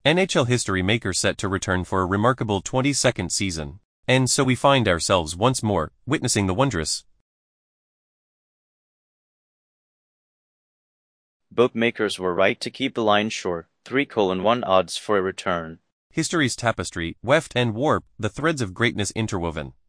NHL history makers set to return for a remarkable 22nd season. And so we find ourselves once more, witnessing the wondrous. Bookmakers were right to keep the line short, 3:1 odds for a return. History's tapestry, weft and warp, the threads of greatness interwoven.